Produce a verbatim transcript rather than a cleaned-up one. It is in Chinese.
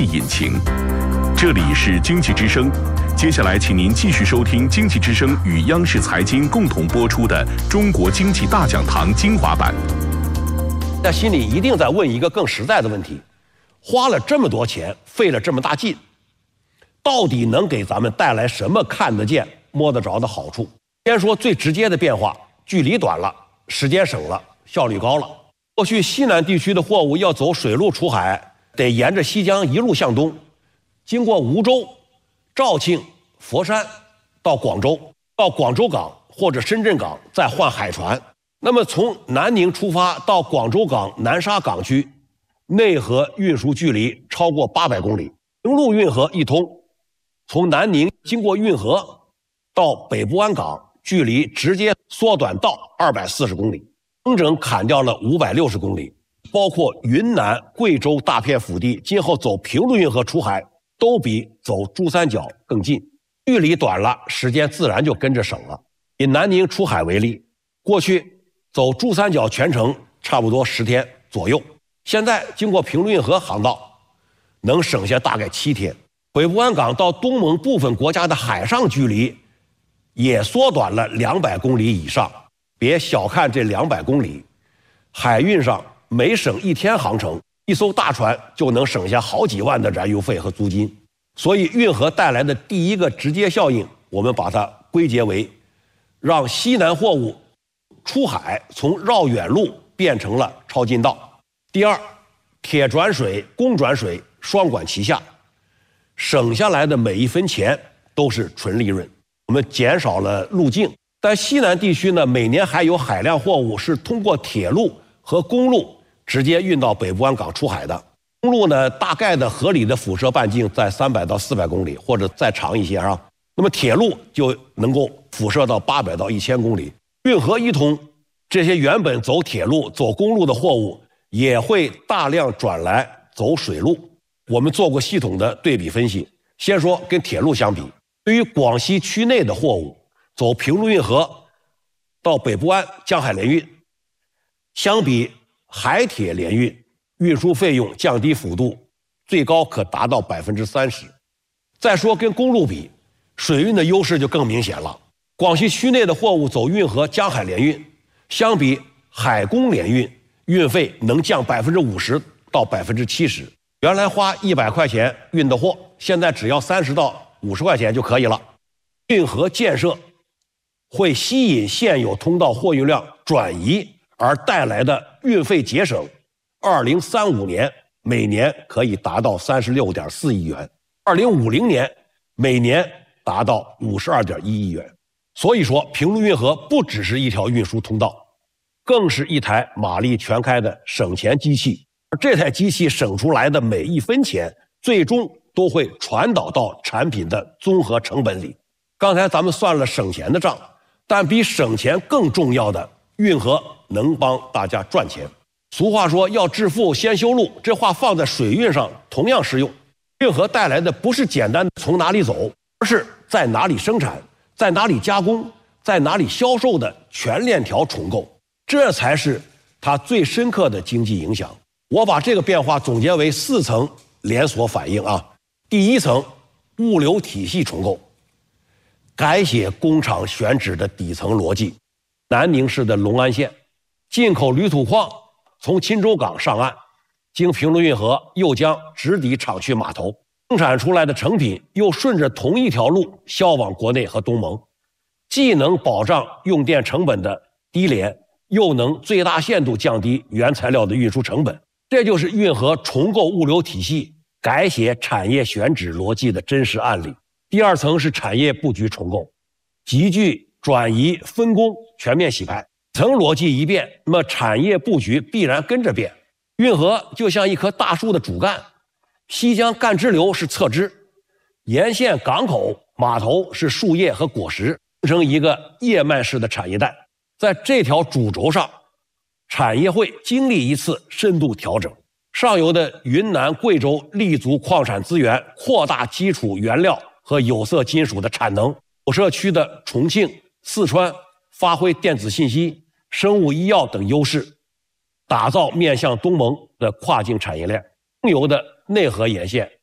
济引擎。这里是经济之声，接下来请您继续收听经济之声与央视财经共同播出的《中国经济大讲堂》精华版。 在心里一定在问一个更实在的问题：花了这么多钱，费了这么大劲，到底能给咱们带来什么看得见、摸得着的好处？先说最直接的变化，距离短了，时间省了，效率高了。过去西南地区的货物要走水路出海，得沿着西江一路向东，经过梧州、肇庆、佛山，到广州，到广州港或者深圳港，再换海船。那么从南宁出发到广州港、南沙港区，内河运输距离超过八百公里，平陆运河一通，从南宁经过运河到北部湾港，距离直接缩短到二百四十公里，整整砍掉了五百六十公里。包括云南、贵州大片腹地，今后走平陆运河出海都比走珠三角更近，距离短了，时间自然就跟着省了。以南宁出海为例，过去走珠三角全程差不多十天左右，现在经过平陆运河航道，能省下大概七天。北部湾港到东盟部分国家的海上距离也缩短了两百公里以上。别小看这两百公里，海运上每省一天航程，一艘大船就能省下好几万的燃油费和租金。所以运河带来的第一个直接效应，我们把它归结为让西南货物出海从绕远路变成了超近道。第二，铁转水、公转水双管齐下，省下来的每一分钱都是纯利润，我们减少了路径。但西南地区呢，每年还有海量货物是通过铁路和公路直接运到北部湾港出海的。公路呢，大概的合理的辐射半径在三百到四百公里，或者再长一些啊。那么铁路就能够辐射到八百到一千公里。运河一通，这些原本走铁路、走公路的货物也会大量转来走水路。我们做过系统的对比分析，先说跟铁路相比，对于广西区内的货物，走平陆运河到北部湾江海联运，相比海铁联运，运输费用降低幅度最高可达到百分之三十。再说跟公路比，水运的优势就更明显了。广西区内的货物走运河江海联运，相比海公联运，运费能降百分之五十到百分之七十。原来花一百块钱运的货，现在只要三十到五十块钱就可以了。运河建设会吸引现有通道货运量转移而带来的运费节省，二零三五年每年可以达到三十六点四亿元，二零五零年每年达到五十二点一亿元。所以说，平陆运河不只是一条运输通道，更是一台马力全开的省钱机器。而这台机器省出来的每一分钱，最终都会传导到产品的综合成本里。刚才咱们算了省钱的账，但比省钱更重要的，运河能帮大家赚钱。俗话说要致富先修路，这话放在水运上同样适用。运河带来的不是简单的从哪里走，而是在哪里生产，在哪里加工，在哪里销售的全链条重构，这才是它最深刻的经济影响。我把这个变化总结为四层连锁反应啊。第一层，物流体系重构，改写工厂选址的底层逻辑。南宁市的隆安县，进口铝土矿从钦州港上岸，经平陆运河又将直抵厂区码头，生产出来的成品又顺着同一条路销往国内和东盟，既能保障用电成本的低廉，又能最大限度降低原材料的运输成本。这就是运河重构物流体系、改写产业选址逻辑的真实案例。第二层是产业布局重构，集聚、转移、分工全面洗牌。层逻辑一变，那么产业布局必然跟着变。运河就像一棵大树的主干，西江干支流是侧枝，沿线港口、码头是树叶和果实，形成一个叶脉式的产业带。在这条主轴上，产业会经历一次深度调整。上游的云南、贵州立足矿产资源，扩大基础原料和有色金属的产能；有社区的重庆、四川发挥电子信息、生物医药等优势，打造面向东盟的跨境产业链。中游的内河沿线